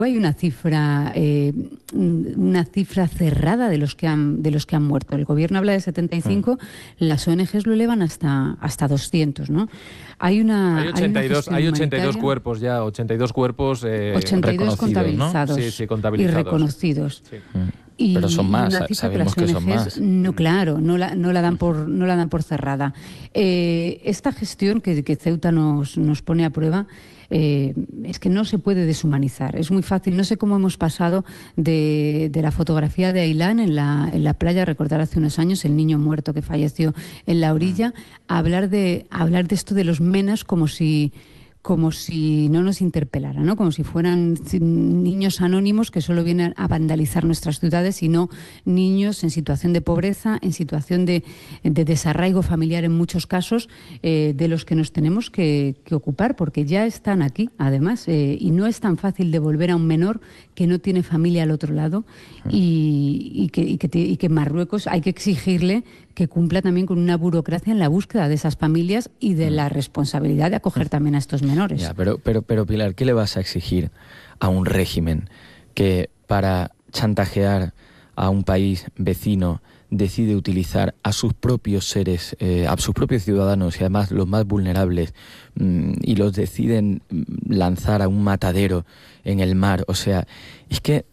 hay una cifra cerrada de los que han muerto. El gobierno habla de 75, las ONGs lo elevan hasta 200, ¿no? Hay 82 cuerpos ya, 82 cuerpos 82 contabilizados, ¿no? Sí, contabilizados y reconocidos. Sí. Pero son más, sabemos que son más. No, claro, no la dan por cerrada. Esta gestión que Ceuta nos pone a prueba, es que no se puede deshumanizar. Es muy fácil. No sé cómo hemos pasado de la fotografía de Ailán en la playa, recordar hace unos años el niño muerto que falleció en la orilla, a hablar de esto de los menas como si no nos interpelara, ¿no? Como si fueran niños anónimos que solo vienen a vandalizar nuestras ciudades, y no niños en situación de pobreza, en situación de desarraigo familiar en muchos casos, de los que nos tenemos que ocupar, porque ya están aquí, además, y no es tan fácil devolver a un menor que no tiene familia al otro lado, y que Marruecos hay que exigirle que cumpla también con una burocracia en la búsqueda de esas familias y de la responsabilidad de acoger también a estos menores. Ya, pero Pilar, ¿qué le vas a exigir a un régimen que para chantajear a un país vecino decide utilizar a sus propios seres, a sus propios ciudadanos, y además los más vulnerables, y los deciden lanzar a un matadero en el mar? O sea, es que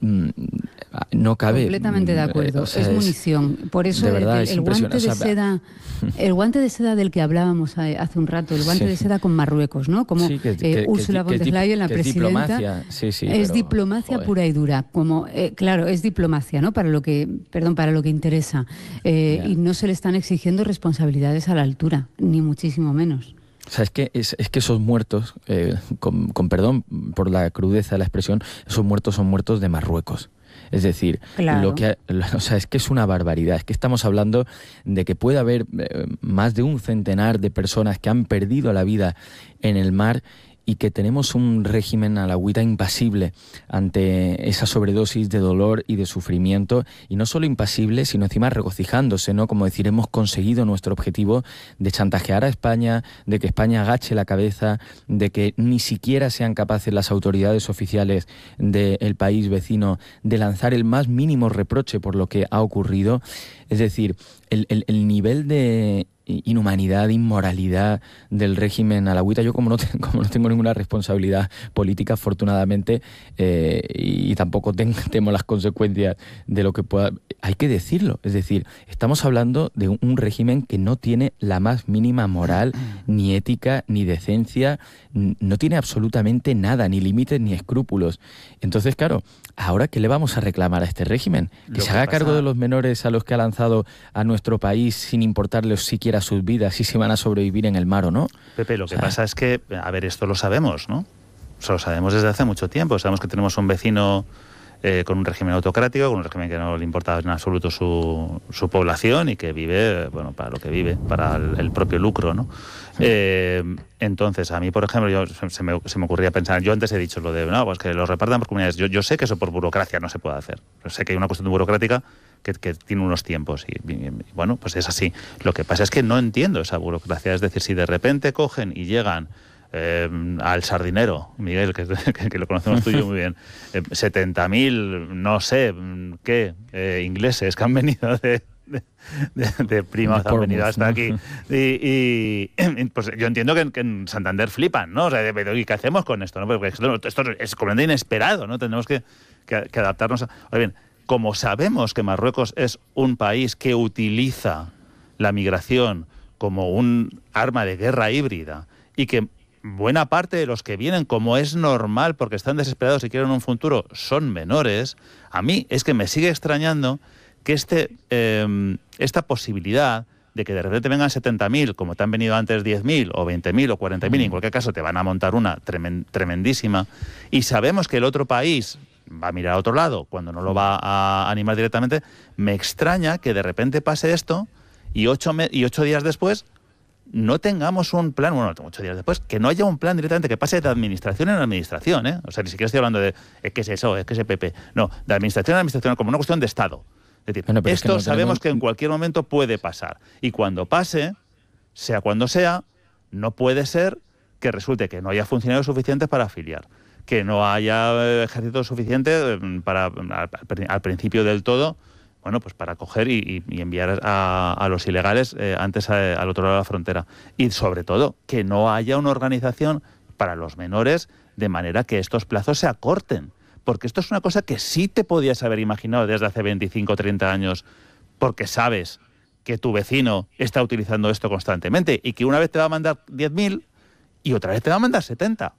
no cabe. Completamente de acuerdo. Es munición. Por eso de verdad, el guante de seda, el guante de seda del que hablábamos hace un rato, el guante de seda con Marruecos, ¿no? Como Ursula von der Leyen, la presidenta, es diplomacia pura y dura. Como claro, es diplomacia, ¿no? Para lo que interesa, y no se le están exigiendo responsabilidades a la altura, ni muchísimo menos. O sea, es que esos muertos, con perdón por la crudeza de la expresión, esos muertos son muertos de Marruecos. Es decir, claro. Es que es una barbaridad. Es que estamos hablando de que puede haber más de un centenar de personas que han perdido la vida en el mar, y que tenemos un régimen alauita impasible ante esa sobredosis de dolor y de sufrimiento, y no solo impasible, sino encima regocijándose, ¿no? Como decir, hemos conseguido nuestro objetivo de chantajear a España, de que España agache la cabeza, de que ni siquiera sean capaces las autoridades oficiales del país vecino de lanzar el más mínimo reproche por lo que ha ocurrido. Es decir, el nivel de inhumanidad, inmoralidad del régimen alauita. Yo como no tengo ninguna responsabilidad política, afortunadamente, y tampoco temo las consecuencias de lo que pueda... Hay que decirlo. Es decir, estamos hablando de un régimen que no tiene la más mínima moral, ni ética, ni decencia, no tiene absolutamente nada, ni límites, ni escrúpulos. Entonces, claro, ¿ahora qué le vamos a reclamar a este régimen? ¿Que se haga cargo de los menores a los que ha lanzado a nuestro país sin importarles siquiera sus vidas, si se van a sobrevivir en el mar o no? Pepe, lo que pasa es que, a ver, esto lo sabemos, ¿no? Eso lo sabemos desde hace mucho tiempo. Sabemos que tenemos un vecino con un régimen autocrático, con un régimen que no le importa en absoluto su población, y que vive, bueno, para lo que vive, para el propio lucro, ¿no? Entonces, a mí, por ejemplo, se me ocurría pensar, yo antes he dicho lo de, no, pues que los repartan por comunidades. Yo sé que eso por burocracia no se puede hacer. Yo sé que hay una cuestión burocrática que tiene unos tiempos, y bueno, pues es así. Lo que pasa es que no entiendo esa burocracia. Es decir, si de repente cogen y llegan al Sardinero, Miguel, que lo conocemos tú y yo muy bien, 70.000, no sé qué, ingleses que han venido de primas, han venido hasta aquí, y pues yo entiendo que en Santander flipan, ¿no? O sea, ¿y qué hacemos con esto? ¿No? Porque esto es completamente inesperado, ¿no? Tenemos que adaptarnos a... Ahora bien, como sabemos que Marruecos es un país que utiliza la migración como un arma de guerra híbrida, y que buena parte de los que vienen, como es normal, porque están desesperados y quieren un futuro, son menores, a mí es que me sigue extrañando que esta posibilidad de que de repente vengan 70.000, como te han venido antes 10.000 o 20.000 o 40.000, en cualquier caso te van a montar una tremendísima, y sabemos que el otro país va a mirar a otro lado cuando no lo va a animar directamente. Me extraña que de repente pase esto y 8 días después no tengamos un plan, bueno, 8 días después, que no haya un plan directamente que pase de administración en administración, ¿eh? O sea, ni siquiera estoy hablando de ¿qué es eso? ¿Qué es PP? No, de administración en administración, como una cuestión de Estado. Es decir, bueno, esto no sabemos que en cualquier momento puede pasar. Y cuando pase, sea cuando sea, no puede ser que resulte que no haya funcionarios suficientes para afiliar, que no haya ejército suficiente para al principio del todo, bueno, pues para coger y enviar a los ilegales antes al otro lado de la frontera. Y sobre todo, que no haya una organización para los menores de manera que estos plazos se acorten. Porque esto es una cosa que sí te podías haber imaginado desde hace 25 o 30 años, porque sabes que tu vecino está utilizando esto constantemente y que una vez te va a mandar 10.000 y otra vez te va a mandar 70.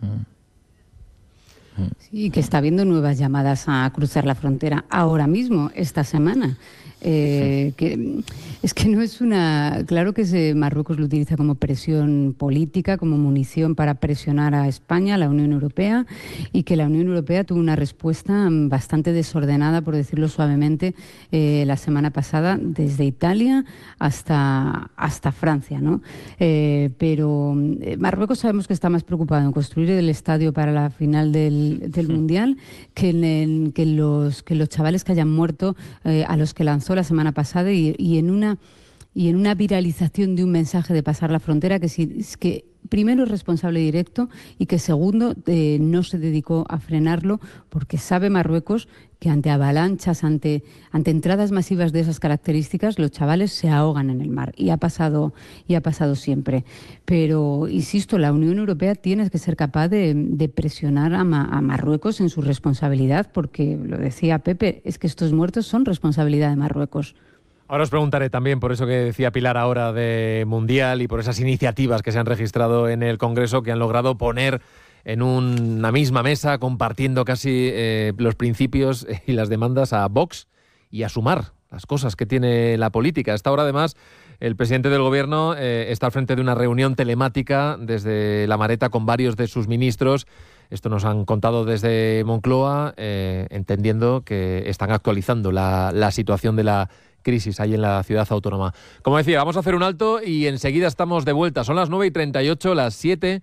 Sí, que está habiendo nuevas llamadas a cruzar la frontera ahora mismo, esta semana. Que es que no es una... Claro que Marruecos lo utiliza como presión política, como munición para presionar a España, a la Unión Europea, y que la Unión Europea tuvo una respuesta bastante desordenada, por decirlo suavemente, la semana pasada, desde Italia hasta Francia, ¿no? Pero Marruecos sabemos que está más preocupado en construir el estadio para la final del Mundial que los chavales que hayan muerto, a los que lanzó la semana pasada y en una viralización de un mensaje de pasar la frontera que primero es responsable directo y que segundo no se dedicó a frenarlo porque sabe Marruecos que ante avalanchas, ante entradas masivas de esas características, los chavales se ahogan en el mar y ha pasado siempre. Pero, insisto, la Unión Europea tiene que ser capaz de presionar a Marruecos en su responsabilidad porque, lo decía Pepe, es que estos muertos son responsabilidad de Marruecos. Ahora os preguntaré también por eso que decía Pilar ahora de Mundial y por esas iniciativas que se han registrado en el Congreso que han logrado poner en una misma mesa, compartiendo casi los principios y las demandas a Vox y a Sumar, las cosas que tiene la política. A esta hora, además, el presidente del Gobierno está al frente de una reunión telemática desde La Mareta con varios de sus ministros. Esto nos han contado desde Moncloa, entendiendo que están actualizando la situación de la crisis ahí en la ciudad autónoma. Como decía, vamos a hacer un alto y enseguida estamos de vuelta. Son las 9:38, las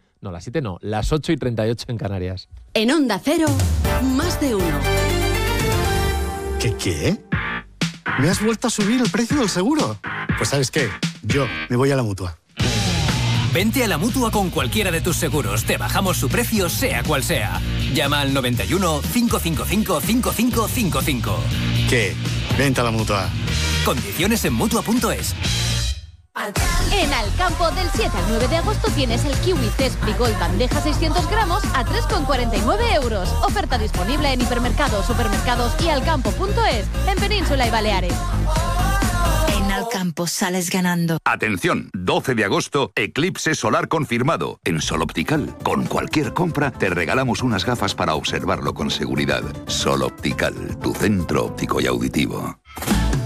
8:38 en Canarias. En Onda Cero, más de uno. ¿Qué? ¿Me has vuelto a subir el precio del seguro? Pues ¿sabes qué? Yo me voy a la Mutua. Vente a la Mutua con cualquiera de tus seguros. Te bajamos su precio, sea cual sea. Llama al 91 555 5555. ¿Qué? Vente a la Mutua. Condiciones en Mutua.es. En Alcampo, del 7 al 9 de agosto tienes el kiwi Zespri Gold bandeja 600 gramos a 3,49 €. Oferta disponible en hipermercados, supermercados y alcampo.es en Península y Baleares. En Alcampo sales ganando. Atención, 12 de agosto, eclipse solar confirmado. En Sol Optical, con cualquier compra, te regalamos unas gafas para observarlo con seguridad. Sol Optical, tu centro óptico y auditivo.